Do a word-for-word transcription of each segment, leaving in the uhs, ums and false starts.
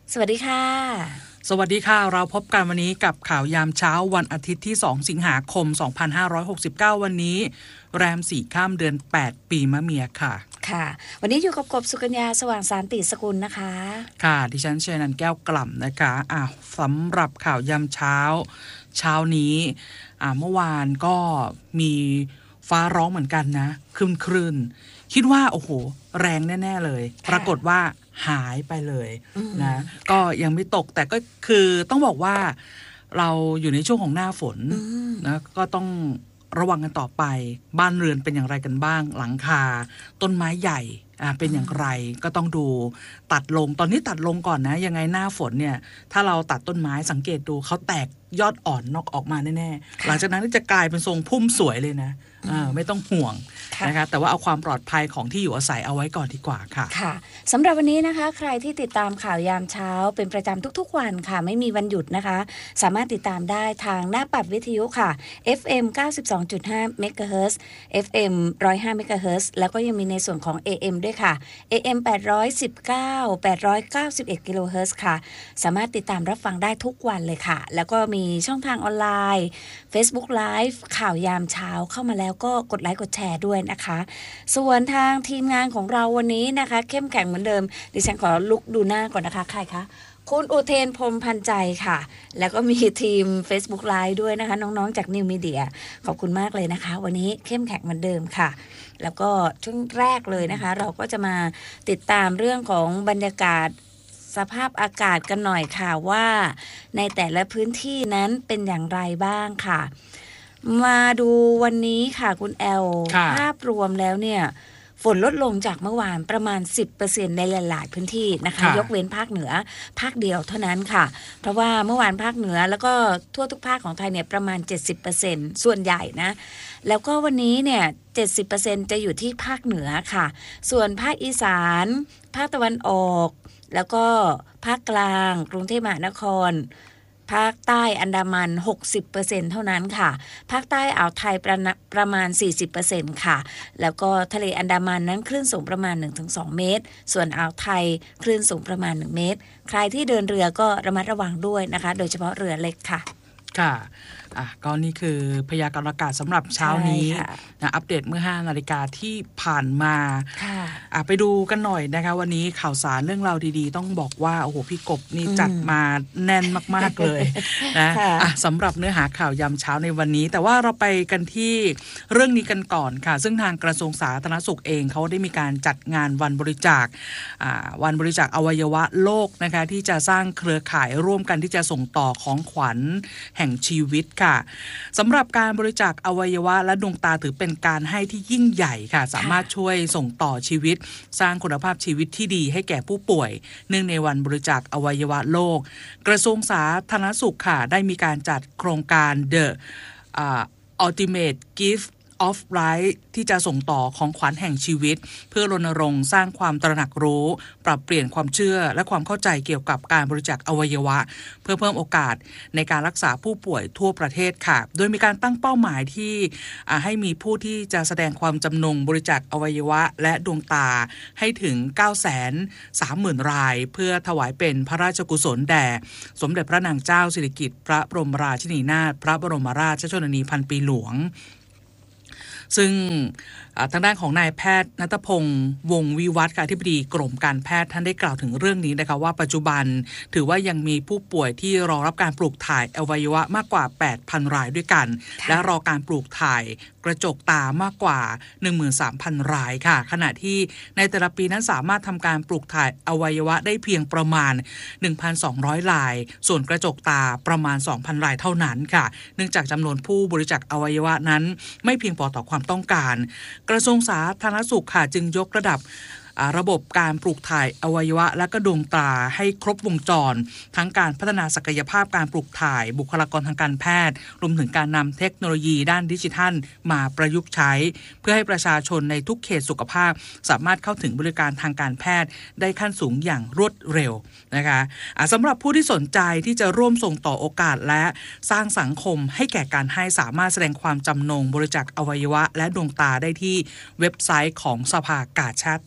สวัสดีค่ะสวัสดีค่ะเราพบกันวันนี้กับข่าวยามเช้าวันอาทิตย์ที่สองสิงหาคมสองพันห้าร้อยหกสิบเก้าวันนี้แรมสี่ค่ำเดือนแปดปีมะเมียค่ะค่ะวันนี้อยู่กับกบสุกัญญาสว่างสารติสกุลนะคะค่ะดิฉันเชนันแก้วกล่ำนะคะอ่ะสำหรับข่าวยามเช้าเช้านี้อ่ะเมื่อวานก็มีฟ้าร้องเหมือนกันนะครึ้มครื่นคิดว่าโอ้โหแรงแน่ๆเลยปรากฏว่าหายไปเลยนะก็ยังไม่ตกแต่ก็คือต้องบอกว่าเราอยู่ในช่วงของหน้าฝนนะก็ต้องระวังกันต่อไปบ้านเรือนเป็นอย่างไรกันบ้างหลังคาต้นไม้ใหญ่อ่าเป็นอย่างไรก็ต้องดูตัดลงตอนนี้ตัดลงก่อนนะยังไงหน้าฝนเนี่ยถ้าเราตัดต้นไม้สังเกตดูเขาแตกยอดอ่อนนอกออกมาแน่ๆหลังจากนั้นจะกลายเป็นทรงพุ่มสวยเลยนะอ่าไม่ต้องห่วงนะคะแต่ว่าเอาความปลอดภัยของที่อยู่อาศัยเอาไว้ก่อนดีกว่าค่ะค่ะสำหรับวันนี้นะคะใครที่ติดตามข่าวยามเช้าเป็นประจำทุกๆวันค่ะไม่มีวันหยุดนะคะสามารถติดตามได้ทางหน้าปัดวิทยุค่ะ เอฟ เอ็ม เก้าสิบสองจุดห้า เมกะเฮิรตซ์ เอฟ เอ็ม หนึ่งร้อยห้า เมกะเฮิรตซ์แล้วก็ยังมีในส่วนของ เอ เอ็ม ด้วยค่ะ เอ เอ็ม แปดร้อยสิบเก้า แปดร้อยเก้าสิบเอ็ด กิโลเฮิรตซ์ค่ะสามารถติดตามรับฟังได้ทุกวันเลยค่ะแล้วก็มีช่องทางออนไลน์ Facebook Live ข่าวยามเช้าเข้ามาแล้วก็กดไลค์กดแชร์ด้วยนะคะส่วนทางทีมงานของเราวันนี้นะคะเข้มแข็งเหมือนเดิมดิฉันขอลุกดูหน้าก่อนนะคะใครคะคุณอุเทนพรหมพันใจค่ะแล้วก็มีทีม Facebook Live ด้วยนะคะน้องๆจาก New Media ขอบคุณมากเลยนะคะวันนี้เข้มแข็งเหมือนเดิมค่ะแล้วก็ช่วงแรกเลยนะคะเราก็จะมาติดตามเรื่องของบรรยากาศสภาพอากาศกันหน่อยค่ะว่าในแต่ละพื้นที่นั้นเป็นอย่างไรบ้างค่ะมาดูวันนี้ค่ะคุณแอลภาพรวมแล้วเนี่ยฝนลดลงจากเมื่อวานประมาณ สิบเปอร์เซ็นต์ ในหลายๆพื้นที่นะคะยกเว้นภาคเหนือภาคเดียวเท่านั้นค่ะเพราะว่าเมื่อวานภาคเหนือแล้วก็ทั่วทุกภาคของไทยเนี่ยประมาณ เจ็ดสิบเปอร์เซ็นต์ ส่วนใหญ่นะแล้วก็วันนี้เนี่ย เจ็ดสิบเปอร์เซ็นต์ จะอยู่ที่ภาคเหนือค่ะส่วนภาคอีสานภาคตะวันออกแล้วก็ภาคกลางกรุงเทพมหานครภาคใต้อันดามัน หกสิบเปอร์เซ็นต์ เท่านั้นค่ะภาคใต้อ่าวไทยประประมาณ สี่สิบเปอร์เซ็นต์ ค่ะแล้วก็ทะเลอันดามันนั้นคลื่นสูงประมาณ หนึ่งถึงสอง เมตรส่วนอ่าวไทยคลื่นสูงประมาณหนึ่งเมตรใครที่เดินเรือก็ระมัดระวังด้วยนะคะโดยเฉพาะเรือเล็กค่ะค่ะอ่ะก็นี่คือพยากรณ์อากาศสำหรับเช้านี้นะอัปเดตเมื่อห้านาฬิกาที่ผ่านมาอ่ะไปดูกันหน่อยนะคะวันนี้ข่าวสารเรื่องราวดีๆต้องบอกว่าโอ้โหพี่กบนี่จัดมาแน่นมากๆเลยนะอ่ะสำหรับเนื้อหาข่าวยามเช้าในวันนี้แต่ว่าเราไปกันที่เรื่องนี้กันก่อนค่ะซึ่งทางกระทรวงสาธารณสุขเองเขาได้มีการจัดงานวันบริจาคอ่าวันบริจาคอวัยวะโลกนะคะที่จะสร้างเครือข่ายร่วมกันที่จะส่งต่อของขวัญแห่งชีวิตค่ะสำหรับการบริจาคอวัยวะและดวงตาถือเป็นการให้ที่ยิ่งใหญ่ค่ะสามารถช่วยส่งต่อชีวิตสร้างคุณภาพชีวิตที่ดีให้แก่ผู้ป่วยเนื่องในวันบริจาคอวัยวะโลกกระทรวงสาธารณสุขค่ะได้มีการจัดโครงการ The uh, Ultimate Gift of Life ที่จะส่งต่อของขวัญแห่งชีวิตเพื่อรณรงค์สร้างความตระหนักรู้ปรับเปลี่ยนความเชื่อและความเข้าใจเกี่ยวกับการบริจาคอวัยวะเพื่อเพิ่มโอกาสในการรักษาผู้ป่วยทั่วประเทศค่ะโดยมีการตั้งเป้าหมายที่ให้มีผู้ที่จะแสดงความจำนงบริจาคอวัยวะและดวงตาให้ถึง เก้าแสนสามหมื่น รายเพื่อถวายเป็นพระราชกุศลแด่สมเด็จพระนางเจ้าสิริกิติ์พระบรมราชินีนาถพระบรมราชชนนีพันปีหลวงซึ่งทางด้านของนายแพทย์ณัฐพงษ์วงศ์วิวัฒน์อธิบดีกรมการแพทย์ท่านได้กล่าวถึงเรื่องนี้นะคะว่าปัจจุบันถือว่ายังมีผู้ป่วยที่รอรับการปลูกถ่ายอวัยวะมากกว่า แปดพัน รายด้วยกันและรอการปลูกถ่ายกระจกตามากกว่า หนึ่งหมื่นสามพัน รายค่ะขณะที่ในแต่ละปีนั้นสามารถทำการปลูกถ่ายอวัยวะได้เพียงประมาณ หนึ่งพันสองร้อย รายส่วนกระจกตาประมาณ สองพัน รายเท่านั้นค่ะเนื่องจากจำนวนผู้บริจาคอวัยวะนั้นไม่เพียงพอต่อความต้องการกระทรวงสาธารณสุขค่ะจึงยกระดับระบบการปลูกถ่ายอวัยวะและก็ดวงตาให้ครบวงจรทั้งการพัฒนาศักยภาพการปลูกถ่ายบุคลากรทางการแพทย์รวมถึงการนำเทคโนโลยีด้านดิจิทัลมาประยุกต์ใช้เพื่อให้ประชาชนในทุกเขตสุขภาพสามารถเข้าถึงบริการทางการแพทย์ได้ขั้นสูงอย่างรวดเร็วนะคะสำหรับผู้ที่สนใจที่จะร่วมส่งต่อโอกาสและสร้างสังคมให้แก่การให้สามารถแสดงความจำนงบริจาคอวัยวะและดวงตาได้ที่เว็บไซต์ของสภากาชาดไทยค่ะ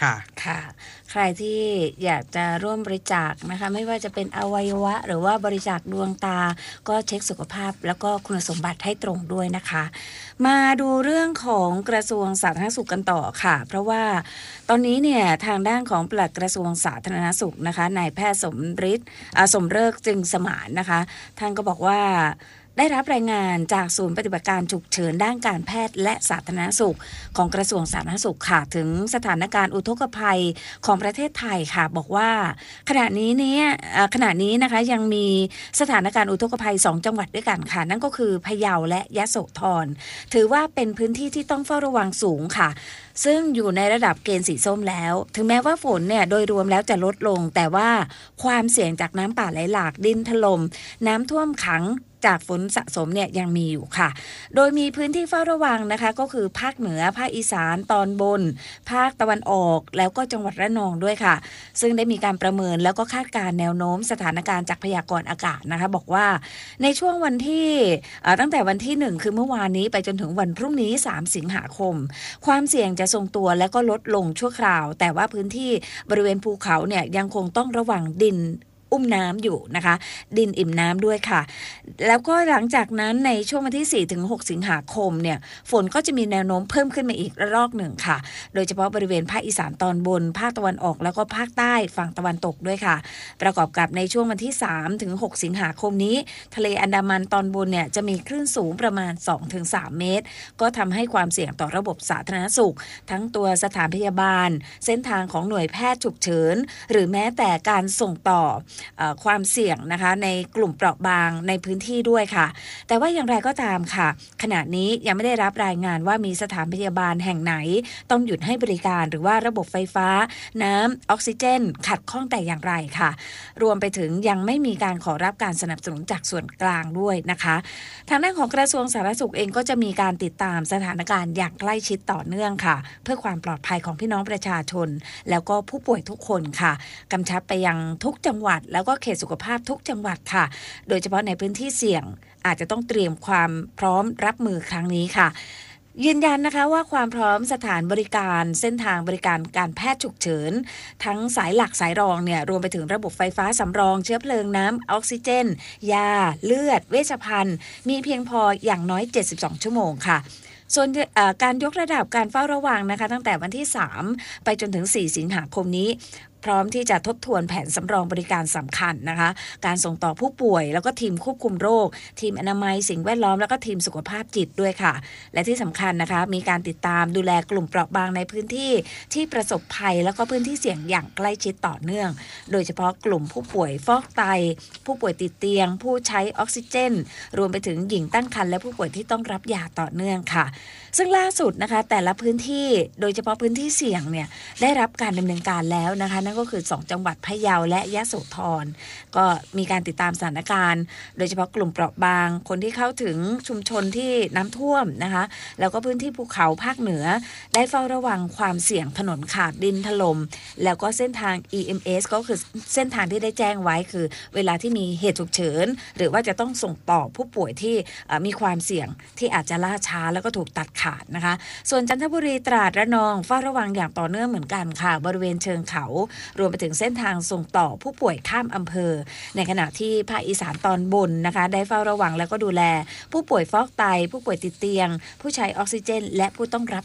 ค่ะค่ะใครที่อยากจะร่วมบริจาคนะคะไม่ว่าจะเป็นอวัยวะหรือว่าบริจาคดวงตาก็เช็คสุขภาพแล้วก็คุณสมบัติให้ตรงด้วยนะคะมาดูเรื่องของกระทรวงสาธารณสุขกันต่อค่ะเพราะว่าตอนนี้เนี่ยทางด้านของปลัดกระทรวงสาธารณสุขนะคะนายแพทย์สมฤทธิ์สมฤกษ์จึงสมานนะคะท่านก็บอกว่าได้รับรายงานจากศูนย์ปฏิบัติการฉุกเฉินด้านการแพทย์และสาธารณสุขของกระทรวงสาธารณสุขค่ะถึงสถานการณ์อุทกภัยของประเทศไทยค่ะบอกว่าขณะนี้เนี่ยขณะนี้นะคะยังมีสถานการณ์อุทกภัยสองจังหวัดด้วยกันค่ะนั่นก็คือพะเยาและยโสธรถือว่าเป็นพื้นที่ที่ต้องเฝ้าระวังสูงค่ะซึ่งอยู่ในระดับเกณฑ์สีส้มแล้วถึงแม้ว่าฝนเนี่ยโดยรวมแล้วจะลดลงแต่ว่าความเสี่ยงจากน้ำป่าไหลหลากดินถล่มน้ำท่วมขังจากฝนสะสมเนี่ยยังมีอยู่ค่ะโดยมีพื้นที่เฝ้าระวังนะคะก็คือภาคเหนือภาคอีสานตอนบนภาคตะวันออกแล้วก็จังหวัดระนองด้วยค่ะซึ่งได้มีการประเมินแล้วก็คาดการณ์แนวโน้มสถานการณ์จากพยากรณ์อากาศนะคะบอกว่าในช่วงวันที่ตั้งแต่วันที่หนึ่งคือเมื่อวานนี้ไปจนถึงวันพรุ่งนี้สามสิงหาคมความเสี่ยงจะทรงตัวและก็ลดลงชั่วคราวแต่ว่าพื้นที่บริเวณภูเขาเนี่ยยังคงต้องระวังดินอุ้มน้ำอยู่นะคะดินอิ่มน้ำด้วยค่ะแล้วก็หลังจากนั้นในช่วงวันที่ สี่ถึงหก สิงหาคมเนี่ยฝนก็จะมีแนวโน้มเพิ่มขึ้นมาอีกระลอกหนึ่งค่ะโดยเฉพาะบริเวณภาคอีสานตอนบนภาคตะวันออกแล้วก็ภาคใต้ฝั่งตะวันตกด้วยค่ะประกอบกับในช่วงวันที่ สามถึงหก สิงหาคมนี้ทะเลอันดามันตอนบนเนี่ยจะมีคลื่นสูงประมาณ สองถึงสาม เมตรก็ทำให้ความเสี่ยงต่อระบบสาธารณสุขทั้งตัวสถานพยาบาลเส้นทางของหน่วยแพทย์ฉุกเฉินหรือแม้แต่การส่งต่อความเสี่ยงนะคะในกลุ่มเปราะบางในพื้นที่ด้วยค่ะแต่ว่าอย่างไรก็ตามค่ะขณะนี้ยังไม่ได้รับรายงานว่ามีสถานพยาบาลแห่งไหนต้องหยุดให้บริการหรือว่าระบบไฟฟ้าน้ำออกซิเจนขัดข้องแต่อย่างไรค่ะรวมไปถึงยังไม่มีการขอรับการสนับสนุนจากส่วนกลางด้วยนะคะทางด้านของกระทรวงสาธารณสุขเองก็จะมีการติดตามสถานการณ์อย่างใกล้ชิดต่อเนื่องค่ะเพื่อความปลอดภัยของพี่น้องประชาชนแล้วก็ผู้ป่วยทุกคนค่ะกำชับไปยังทุกจังหวัดแล้วก็เขตสุขภาพทุกจังหวัดค่ะโดยเฉพาะในพื้นที่เสี่ยงอาจจะต้องเตรียมความพร้อมรับมือครั้งนี้ค่ะยืนยันนะคะว่าความพร้อมสถานบริการเส้นทางบริการการแพทย์ฉุกเฉินทั้งสายหลักสายรองเนี่ยรวมไปถึงระบบไฟฟ้าสำรองเชื้อเพลิงน้ำออกซิเจนยาเลือดเวชภัณฑ์มีเพียงพออย่างน้อยเจ็ดสิบสองชั่วโมงค่ะส่วนการยกระดับการเฝ้าระวังนะคะตั้งแต่วันที่สามไปจนถึงสี่สิงหาคมนี้พร้อมที่จะทบทวนแผนสำรองบริการสำคัญนะคะการส่งต่อผู้ป่วยแล้วก็ทีมควบคุมโรคทีมอนามัยสิ่งแวดล้อมแล้วก็ทีมสุขภาพจิตด้วยค่ะและที่สำคัญนะคะมีการติดตามดูแลกลุ่มเปราะบางในพื้นที่ที่ประสบภัยแล้วก็พื้นที่เสี่ยงอย่างใกล้ชิดต่อเนื่องโดยเฉพาะกลุ่มผู้ป่วยฟอกไตผู้ป่วยติดเตียงผู้ใช้ออกซิเจนรวมไปถึงหญิงตั้งครรภ์และผู้ป่วยที่ต้องรับยาต่อเนื่องค่ะซึ่งล่าสุดนะคะแต่ละพื้นที่โดยเฉพาะพื้นที่เสี่ยงเนี่ยได้รับการดำเนินการแล้วนะคะนั่นก็คือสองจังหวัดพะเยาและยโสธรก็มีการติดตามสถานการณ์โดยเฉพาะกลุ่มเปราะบางคนที่เข้าถึงชุมชนที่น้ำท่วมนะคะแล้วก็พื้นที่ภูเขาภาคเหนือได้เฝ้าระวังความเสี่ยงถนนขาดดินถล่มแล้วก็เส้นทาง อี เอ็ม เอส ก็คือเส้นทางที่ได้แจ้งไว้คือเวลาที่มีเหตุฉุกเฉินหรือว่าจะต้องส่งต่อผู้ป่วยที่มีความเสี่ยงที่อาจจะล่าช้าแล้วก็ถูกตัดขาดนะคะส่วนจันทบุรีตราดระนองเฝ้าระวังอย่างต่อเนื่องเหมือนกันค่ะบริเวณเชิงเขารวมไปถึงเส้นทางส่งต่อผู้ป่วยข้ามอำเภอในขณะที่ภาคอีสานตอนบนนะคะได้เฝ้าระวังแล้วก็ดูแลผู้ป่วยฟอกไตผู้ป่วยติดเตียงผู้ใช้ออกซิเจนและผู้ต้องรับ